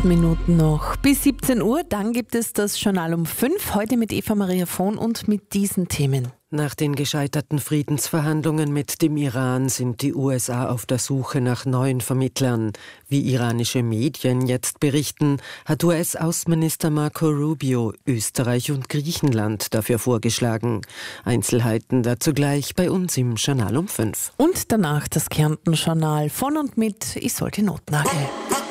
8 Minuten noch bis 17 Uhr, dann gibt es das Journal um 5, heute mit Eva Maria Vohn und mit diesen Themen. Nach den gescheiterten Friedensverhandlungen mit dem Iran sind die USA auf der Suche nach neuen Vermittlern. Wie iranische Medien jetzt berichten, hat US-Außenminister Marco Rubio Österreich und Griechenland dafür vorgeschlagen. Einzelheiten dazu gleich bei uns im Journal um 5. Und danach das Kärnten-Journal von und mit Isolde Notnagel.